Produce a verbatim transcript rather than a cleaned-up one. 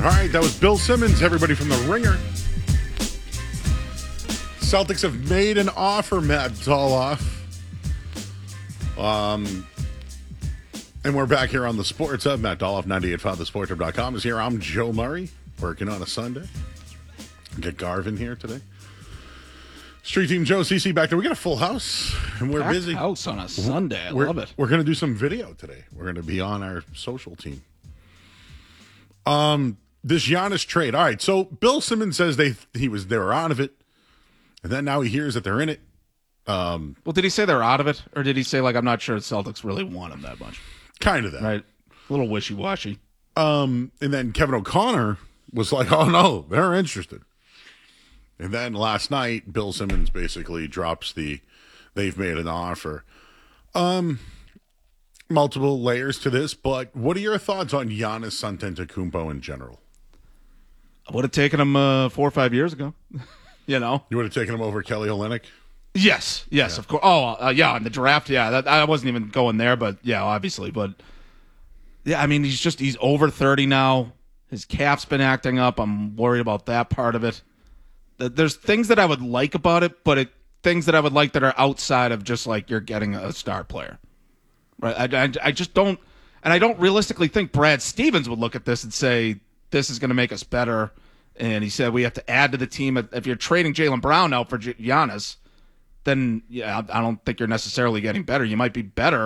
All right, that was Bill Simmons, everybody from The Ringer. Celtics have made an offer, Matt Doloff. Um, and we're back here on the Sports Hub. Matt Doloff, ninety-eight point five the sports hub dot com is here. I'm Joe Murray, working on a Sunday. Get Garvin here today. Street Team Joe, C C back there. We got a full house, and we're Packed busy. House on a Sunday. I we're, love it. We're going to do some video today. We're going to be on our social team. Um, this Giannis trade. All right, so Bill Simmons says they he was they were out of it, and then now he hears that they're in it. Um, well, did he say they're out of it, or did he say like I'm not sure the Celtics really want him that much? Kind of that, right? A little wishy washy. Um, and then Kevin O'Connor was like, "Oh no, they're interested." And then last night, Bill Simmons basically drops the, they've made an offer. Um, multiple layers to this, but what are your thoughts on Giannis Antetokounmpo in general? I would have taken him uh, four or five years ago. you know, you would have taken him over Kelly Olynyk. Yes, yes, yeah. Of course. Oh, uh, yeah, in the draft, yeah. That, I wasn't even going there, but yeah, obviously, but yeah, I mean, he's just he's over thirty now. His calf's been acting up. I'm worried about that part of it. There's things that I would like about it, but it things that I would like that are outside of just like you're getting a star player, right? I, I, I just don't, and I don't realistically think Brad Stevens would look at this and say this is going to make us better. And he said we have to add to the team. If you're trading Jaylen Brown out for Giannis, then yeah, I don't think you're necessarily getting better. You might be better.